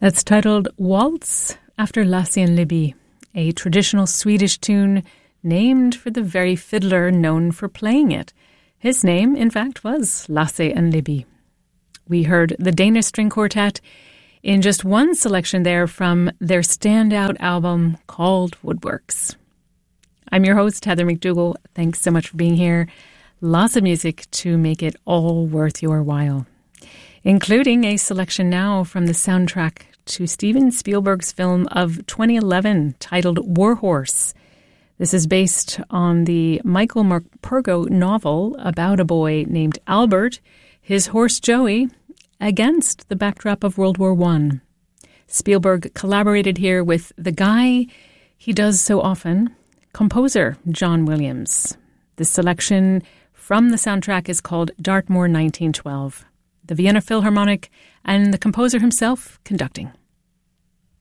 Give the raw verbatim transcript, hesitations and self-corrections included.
That's titled Waltz after Lasse and Libby, a traditional Swedish tune named for the very fiddler known for playing it. His name, in fact, was Lasse and Libby. We heard the Danish String Quartet in just one selection there from their standout album called Woodworks. I'm your host, Heather McDougall. Thanks so much for being here. Lots of music to make it all worth your while, including a selection now from the soundtrack to Steven Spielberg's film of twenty eleven titled Warhorse. This is based on the Michael Morpurgo novel about a boy named Albert, his horse Joey, against the backdrop of World War One. Spielberg collaborated here with the guy he does so often, composer John Williams. This selection from the soundtrack is called Dartmoor nineteen twelve. The Vienna Philharmonic and the composer himself conducting.